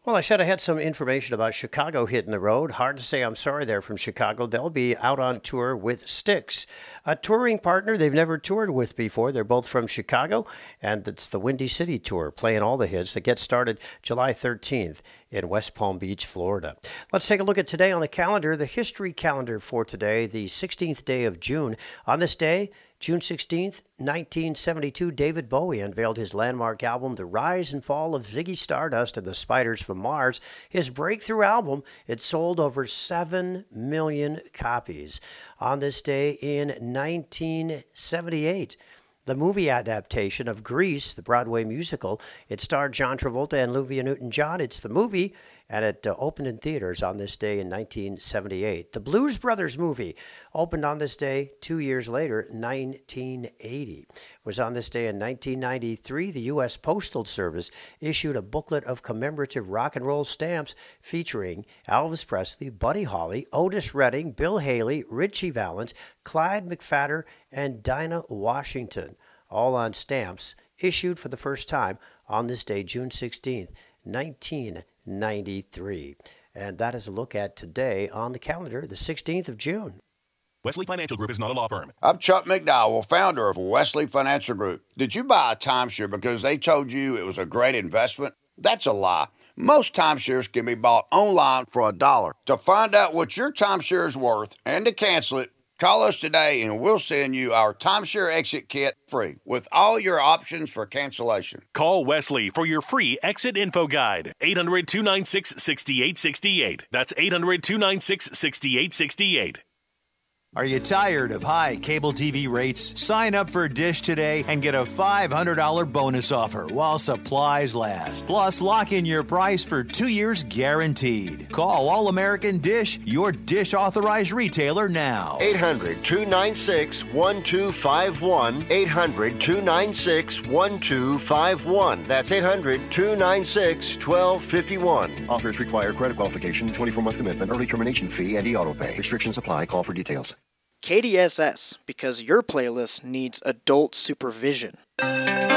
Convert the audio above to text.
Well, I said I had some information about Chicago hitting the road. Hard to say I'm sorry they're from Chicago. They'll be out on tour with Styx, a touring partner they've never toured with before. They're both from Chicago, and it's the Windy City Tour, playing all the hits that get started July 13th in West Palm Beach, Florida. Let's take a look at today on the calendar, the history calendar for today, the 16th day of June. On this day, June 16th, 1972, David Bowie unveiled his landmark album, The Rise and Fall of Ziggy Stardust and the Spiders from Mars. His breakthrough album, it sold over 7 million copies. On this day in 1978, the movie adaptation of Grease, the Broadway musical, it starred John Travolta and Olivia Newton-John. It's the movie, and it opened in theaters on this day in 1978. The Blues Brothers movie opened on this day 2 years later, 1980. It was on this day in 1993, the U.S. Postal Service issued a booklet of commemorative rock and roll stamps featuring Elvis Presley, Buddy Holly, Otis Redding, Bill Haley, Ritchie Valens, Clyde McPhatter, and Dinah Washington, all on stamps issued for the first time on this day, June 16th, 1993. And that is a look at today on the calendar, the 16th of June. Wesley Financial Group is not a law firm. I'm Chuck McDowell, founder of Wesley Financial Group. Did you buy a timeshare because they told you it was a great investment? That's a lie. Most timeshares can be bought online for $1. To find out what your timeshare is worth and to cancel it, call us today and we'll send you our timeshare exit kit free with all your options for cancellation. Call Wesley for your free exit info guide. 800-296-6868. That's 800-296-6868. Are you tired of high cable TV rates? Sign up for Dish today and get a $500 bonus offer while supplies last. Plus, lock in your price for 2 years guaranteed. Call All American Dish, your Dish authorized retailer now. 800-296-1251. 800-296-1251. That's 800-296-1251. Offers require credit qualification, 24-month commitment, early termination fee, and e-auto pay. Restrictions apply. Call for details. KDSS, because your playlist needs adult supervision.